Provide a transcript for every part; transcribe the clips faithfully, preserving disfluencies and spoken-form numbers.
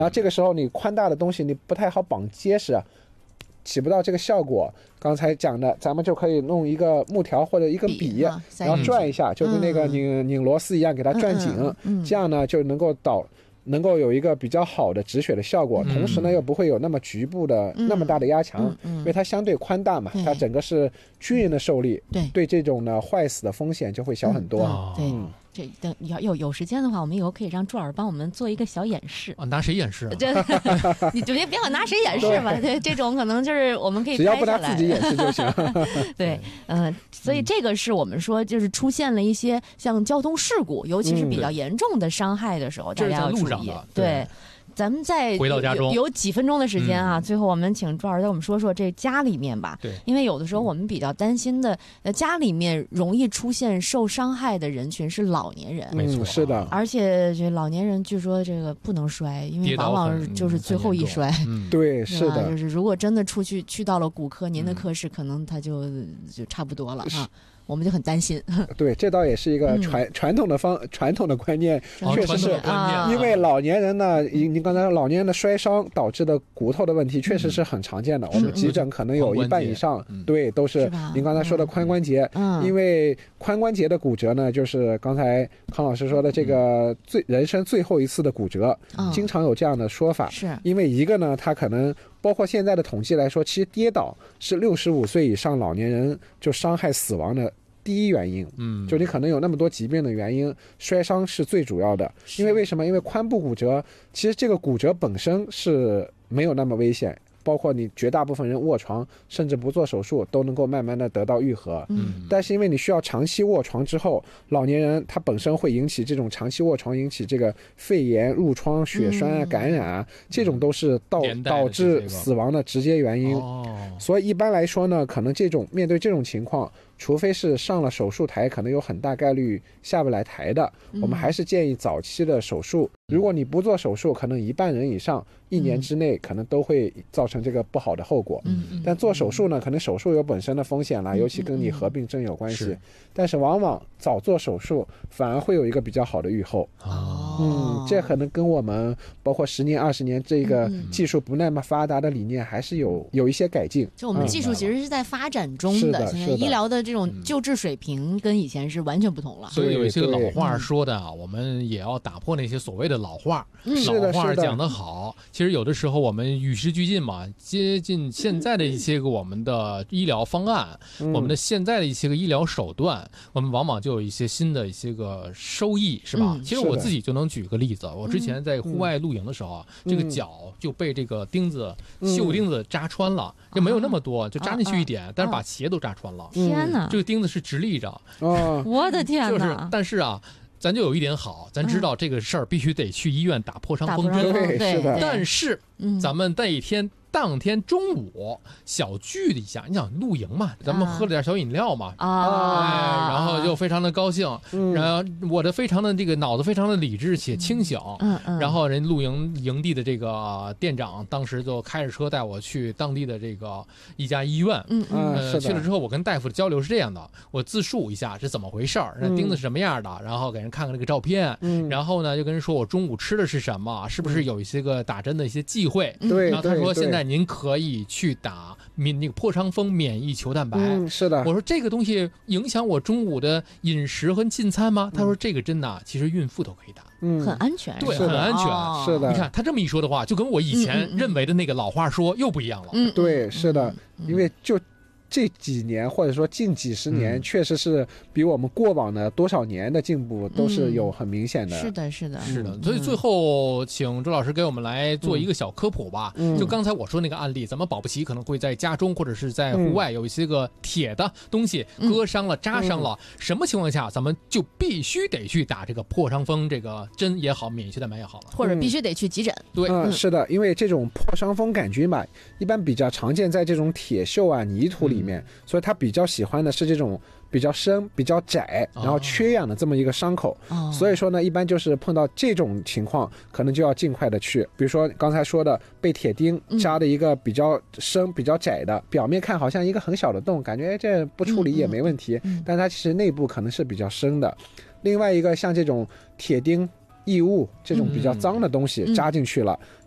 然后这个时候你宽大的东西你不太好绑结实，起不到这个效果。刚才讲的，咱们就可以弄一个木条或者一个笔，笔啊、然后转一下，就跟那个拧、嗯、拧螺丝一样，给它转紧、嗯嗯，这样呢就能够导。能够有一个比较好的止血的效果、嗯、同时呢又不会有那么局部的、嗯、那么大的压强、嗯嗯、因为它相对宽大嘛，它整个是均匀的受力，对对这种呢坏死的风险就会小很多、 嗯、对、嗯这等要有有时间的话，我们以后可以让朱老师帮我们做一个小演示。 啊，拿谁演示、啊？ 这你别别管拿谁演示吧，对，这种可能就是我们可以只要不拿自己演示就行。 对，嗯、呃，所以这个是我们说，就是出现了一些像交通事故，尤其是比较严重的伤害的时候，嗯、大家要注意。对。对咱们在回到家中有, 有几分钟的时间啊、嗯，最后我们请朱老师跟我们说说这家里面吧。 对， 因为有的时候我们比较担心的，呃，家里面容易出现受伤害的人群是老年人。 没错、嗯，是的。 而且这老年人据说这个不能摔，因为往往就是最后一摔。 嗯，对，是的。 就是如果真的出去去到了骨科，您的科室可能他就就差不多了哈。我们就很担心。 对，这倒也是一个传、嗯、传统的方传统的观念，确实是、 啊、 因为老年人呢，您刚才说老年人的摔伤导致的骨头的问题，确实是很常见的。嗯、我们急诊可能有一半以上， 嗯、 对，都是您刚才说的髋关节。 嗯， 因为髋关节的骨折呢，就是刚才康老师说的这个最人生最后一次的骨折， 嗯、 经常有这样的说法。 是因为一个呢，他可能。包括现在的统计来说，其实跌倒是六十五岁以上老年人就伤害死亡的第一原因。 嗯， 就你可能有那么多疾病的原因，摔伤是最主要的。因为为什么？因为髋部骨折，其实这个骨折本身是没有那么危险。包括你绝大部分人卧床甚至不做手术都能够慢慢的得到愈合， 嗯， 但是因为你需要长期卧床之后，老年人他本身会引起这种长期卧床引起这个肺炎、褥疮、血栓啊、感染啊，这种都是导导致死亡的直接原因。所以一般来说呢，可能这种面对这种情况，除非是上了手术台，可能有很大概率下不来台的，我们还是建议早期的手术。如果你不做手术，可能一半人以上一年之内可能都会造成这个不好的后果。 嗯， 但做手术呢，可能手术有本身的风险啦，尤其跟你合并症有关系。 是， 但是往往早做手术反而会有一个比较好的预后。 哦， 嗯，这可能跟我们包括十年、二十年这个技术不那么发达的理念还是有有一些改进。 就我们技术其实是在发展中的， 嗯、 现在医疗的这种救治水平跟以前是完全不同了。 所以有一些老话说的啊，我们也要打破那些所谓的老话。 嗯老话讲得好，其实有的时候我们与时俱进嘛，接近现在的一些个我们的医疗方案， 嗯、 我们的现在的一些个医疗手段，我们往往就有一些新的一些个收益，是吧？ 嗯、 其实我自己就能举个例子，我之前在户外露营的时候啊， 嗯、 这个脚就被这个钉子、嗯、绣钉子扎穿了，就没有那么多，就扎进去一点，啊、但是把鞋都扎穿了。 天哪！ 这个钉子是直立着， 哦、 我的天哪！ 就是，但是啊。咱就有一点好，咱知道这个事儿必须得去医院打破伤风针。 对，是的。 但是，咱们那一天。当天中午小聚了一下，你想露营嘛，咱们喝了点小饮料嘛， 啊， 哎，然后就非常的高兴， 嗯、 然后我的非常的这个脑子非常的理智且清醒， 嗯嗯， 然后人露营营地的这个店长当时就开着车带我去当地的这个一家医院， 嗯嗯， 呃，去了之后我跟大夫的交流是这样的，我自述一下是怎么回事儿，那钉子是什么样的，嗯、然后给人看看这个照片， 嗯， 然后呢就跟人说我中午吃的是什么，是不是有一些个打针的一些忌讳， 对、嗯， 然后他说现在您可以去打免那个破伤风免疫球蛋白， 嗯，是的。 我说这个东西影响我中午的饮食和进餐吗？ 嗯、 他说这个针呐，其实孕妇都可以打， 嗯， 很安全， 对，很安全， 哦、 是的。 你看他这么一说的话，就跟我以前认为的那个老话说又不一样了。 嗯， 对，是的， 嗯、 因为就。这几年或者说近几十年、嗯、确实是比我们过往的多少年的进步都是有很明显的、 嗯、是的是的是的，所以最后请周老师给我们来做一个小科普吧、 嗯、 就刚才我说那个案例，咱们保不齐可能会在家中或者是在户外有一些个铁的东西割伤了、嗯、扎伤了、嗯、什么情况下咱们就必须得去打这个破伤风这个针也好，免疫球蛋白也好了， 或者必须得去急诊、 嗯、对、 嗯、是的，因为这种破伤风杆菌吧一般比较常见在这种铁锈啊泥土里面、嗯、所以它比较喜欢的是这种比较深比较窄然后缺氧的这么一个伤口、 哦、 所以说呢一般就是碰到这种情况可能就要尽快的去，比如说刚才说的被铁钉扎的一个比较深、嗯、比较窄的，表面看好像一个很小的洞，感觉这不处理也没问题、 嗯嗯、 但它其实内部可能是比较深的。另外一个像这种铁钉异物这种比较脏的东西扎进去了、嗯、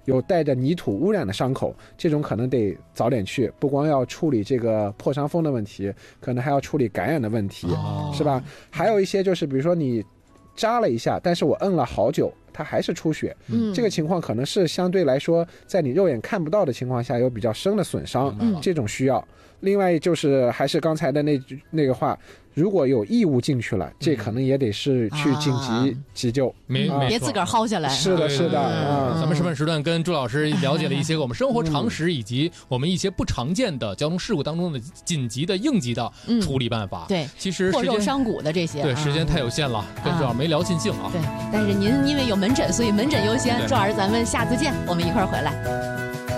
有带着泥土污染的伤口，这种可能得早点去，不光要处理这个破伤风的问题，可能还要处理感染的问题，哦、是吧？还有一些就是比如说你扎了一下，但是我摁了好久，它还是出血，嗯，这个情况可能是相对来说在你肉眼看不到的情况下有比较深的损伤，嗯，这种需要。另外就是还是刚才的那句那个话，如果有异物进去了，这可能也得是去紧急急救， 啊、没啊、别自个儿薅下来。 是的，是的。啊， 咱们十分时段跟朱老师了解了一些我们生活常识以及我们一些不常见的交通事故当中的紧急的应急的处理办法。 嗯、对， 其实破肉伤骨的这些， 对，时间太有限了，啊、跟朱老师没聊尽兴啊。 对，但是您因为有门诊，所以门诊优先。朱老师，咱们下次见，我们一块儿回来。